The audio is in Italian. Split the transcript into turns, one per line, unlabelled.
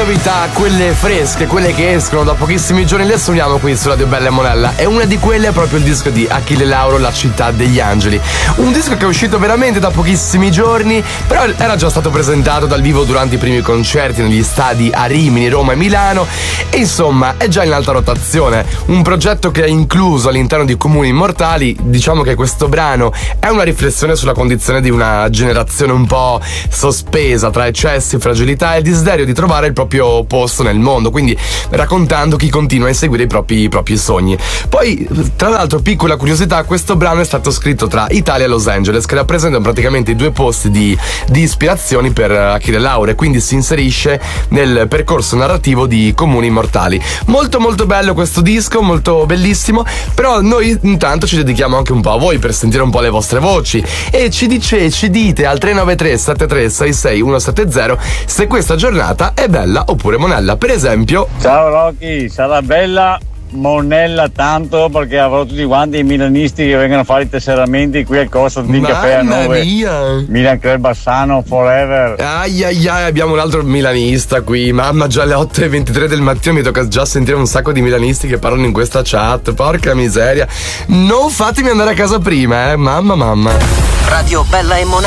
novità, quelle fresche, quelle che escono da pochissimi giorni, le suoniamo qui su Radio Bella e Monella. E una di quelle è proprio il disco di Achille Lauro, La città degli angeli. Un disco che è uscito veramente da pochissimi giorni, però era già stato presentato dal vivo durante i primi concerti negli stadi a Rimini, Roma e Milano. E insomma, è già in alta rotazione. Un progetto che è incluso all'interno di Comuni Immortali. Diciamo che questo brano è una riflessione sulla condizione di una generazione un po' sospesa tra eccessi, fragilità e il desiderio di trovare il proprio posto nel mondo, quindi raccontando chi continua a inseguire i propri sogni. Poi, tra l'altro, piccola curiosità, questo brano è stato scritto tra Italia e Los Angeles, che rappresentano praticamente i due posti di ispirazioni per Achille Lauro, e quindi si inserisce nel percorso narrativo di Comuni Immortali. Molto molto bello questo disco, molto bellissimo, però noi intanto ci dedichiamo anche un po' a voi per sentire un po' le vostre voci, e ci dite al 393 73 66 170 se questa giornata è bella oppure monella. Per esempio,
ciao Rocky, sarà bella monella tanto, perché avrò tutti quanti i milanisti che vengono a fare i tesseramenti qui al Costa di Caffè a 9. Milan Club Bassano forever.
Ai, abbiamo un altro milanista qui, mamma, già alle 8:23 del mattino mi tocca già sentire un sacco di milanisti che parlano in questa chat, porca miseria. Non fatemi andare a casa prima, mamma.
Radio Bella e Monella.